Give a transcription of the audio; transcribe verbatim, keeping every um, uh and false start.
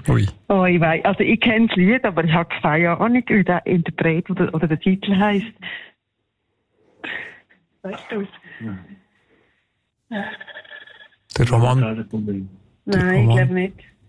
Ui. Oh, ich weiß. Also ich kenne das Lied, aber ich habe keine Ahnung, wie der Interpret oder, oder der Titel heisst. Weißt du es? Der Roman. Nein, ich glaube nicht.